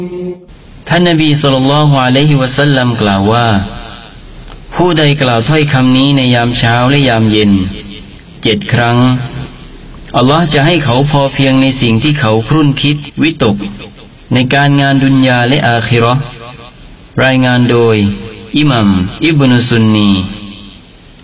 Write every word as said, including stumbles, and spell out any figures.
ท่านนบีศ็อลลัลลอฮุอะลัยฮิวะซัลลัมกล่าวว่าผู้ใดกล่าวถ้อยคำนี้ในยามเช้าและยามเย็นเจ็ดครั้งอัลลอฮ์จะให้เขาพอเพียงในสิ่งที่เขาครุ่นคิดวิตกในการงานดุนยาและอาคิเราะห์รายงานโดยอิหมัมอิบนุซุนนี